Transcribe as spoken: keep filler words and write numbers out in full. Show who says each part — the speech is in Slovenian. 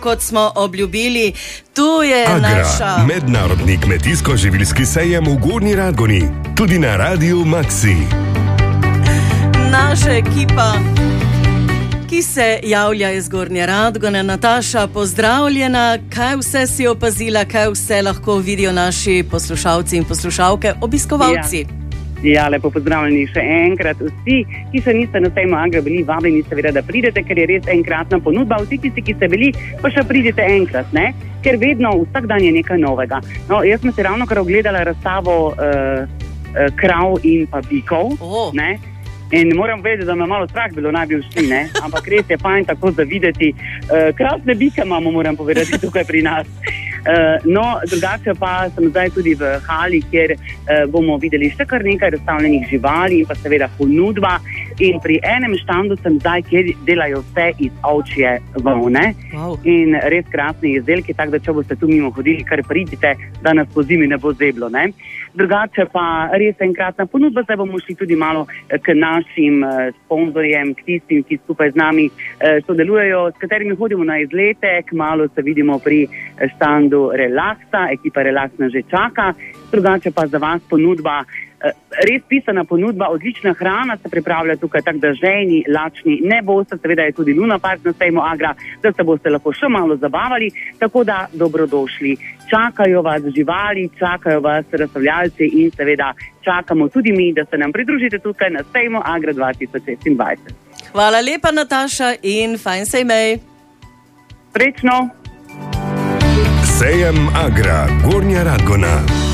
Speaker 1: kot smo obljubili, tu je
Speaker 2: Agra,
Speaker 1: naša...
Speaker 2: mednarodni kmetijsko-živilski sejem v Gornji Radgoni, tudi na Radiu Maxi.
Speaker 1: Naša ekipa, ki se javlja iz Gornje Radgone. Nataša, pozdravljena. Kaj vse si opazila, kaj vse lahko vidijo naši poslušalci in poslušalke, obiskovalci?
Speaker 3: Ja. Ja, lepo pozdravljeni še enkrat. Vsi, ki še niste na sejmu Agra bili vabljeni, seveda, da pridete, ker je res enkratna ponudba. Vsi tisti, ki ste bili, pa še pridete enkrat, ne? Ker vedno, vsak dan je nekaj novega. No, jaz sem se ravno kar ogledala razstavo uh, uh, krav in pa bikov,
Speaker 1: oh.
Speaker 3: ne? In moram vedeti, da me malo strah bilo naj bi všli, ne? Ampak res je fajn tako zavideti. Uh, krasne bike imamo, moram povedati, tukaj pri nas. Uh, no, drugače pa sem zdaj tudi v hali, kjer uh, bomo videli še kar nekaj razstavljenih živali in pa seveda ponudba. In pri enem štandu sem zdaj, kjer delajo vse iz ovčje volne.
Speaker 1: Wow.
Speaker 3: In res krasni izdelki, tako da če boste tu mimo hodili, kar pridite, da nas po zimi ne bo zeblo, ne? Drugače pa res enkratna ponudba, zdaj bomo šli tudi malo k našim uh, sponzorjem, k tistim, ki skupaj z nami uh, sodelujejo, s katerimi hodimo na izletek, malo se vidimo pri štandu Relaxa, ekipa Relaxna že čaka, drugače pa za vas ponudba, uh, res pisana ponudba, odlična hrana se pripravlja tukaj, tako da žejni, lačni ne boste, seveda je tudi Luna Park na sejmu Agra, da se boste lahko še malo zabavali, tako da dobrodošli. Čakajo vas živali, čakajo vas razstavljalci in seveda čakamo tudi mi, da se nam pridružite tukaj na sejmu Agra dva tisoč šestindvajset.
Speaker 1: Hvala lepa, Nataša, in fajn se imej.
Speaker 3: Srečno!
Speaker 2: Sejem Agra, Gornja Radgona.